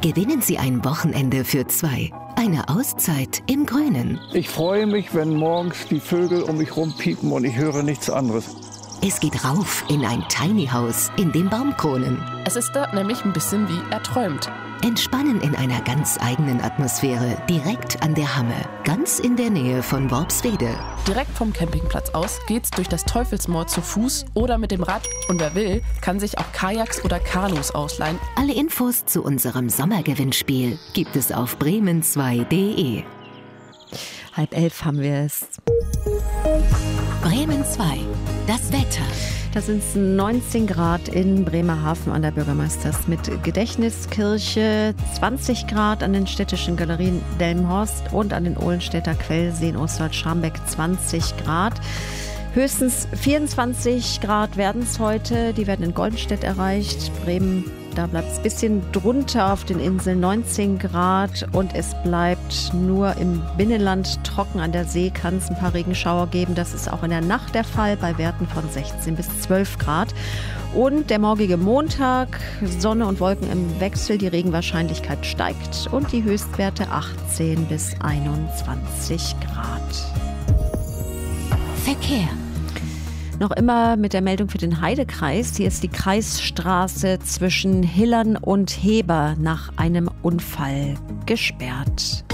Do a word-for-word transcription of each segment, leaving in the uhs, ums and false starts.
Gewinnen Sie ein Wochenende für zwei. Eine Auszeit im Grünen. Ich freue mich, wenn morgens die Vögel um mich rumpiepen und ich höre nichts anderes. Es geht rauf in ein Tiny House in den Baumkronen. Es ist dort nämlich ein bisschen wie er träumt. Entspannen in einer ganz eigenen Atmosphäre, direkt an der Hamme, ganz in der Nähe von Worpswede. Direkt vom Campingplatz aus geht's durch das Teufelsmoor zu Fuß oder mit dem Rad. Und wer will, kann sich auch Kajaks oder Kanus ausleihen. Alle Infos zu unserem Sommergewinnspiel gibt es auf bremen zwei punkt de. Halb elf haben wir es. Bremen zwei. Das Wetter. Da sind es neunzehn Grad in Bremerhaven an der Bürgermeisters mit Gedächtniskirche, zwanzig Grad an den städtischen Galerien Delmenhorst und an den Ohlenstädter Quellseen Ostwald-Scharmbeck zwanzig Grad. Höchstens vierundzwanzig Grad werden es heute, die werden in Goldenstedt erreicht. Bremen, da bleibt es ein bisschen drunter auf den Inseln, neunzehn Grad, und es bleibt nur im Binnenland trocken. An der See kann es ein paar Regenschauer geben. Das ist auch in der Nacht der Fall bei Werten von sechzehn bis zwölf Grad. Und der morgige Montag, Sonne und Wolken im Wechsel, die Regenwahrscheinlichkeit steigt und die Höchstwerte achtzehn bis einundzwanzig Grad. Verkehr. Noch immer mit der Meldung für den Heidekreis. Hier ist die Kreisstraße zwischen Hillern und Heber nach einem Unfall gesperrt.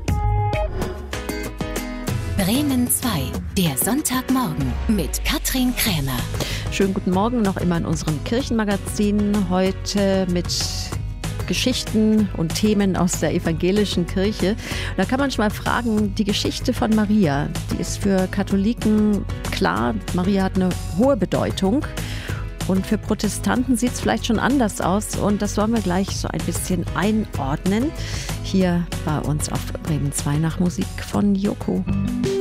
Bremen zwei, der Sonntagmorgen mit Katrin Krämer. Schönen guten Morgen, noch immer in unserem Kirchenmagazin. Heute mit Geschichten und Themen aus der evangelischen Kirche. Und da kann man schon mal fragen, die Geschichte von Maria, die ist für Katholiken klar. Maria hat eine hohe Bedeutung. Und für Protestanten sieht es vielleicht schon anders aus. Und das wollen wir gleich so ein bisschen einordnen. Hier bei uns auf Bremen zwei nach Musik von Joko.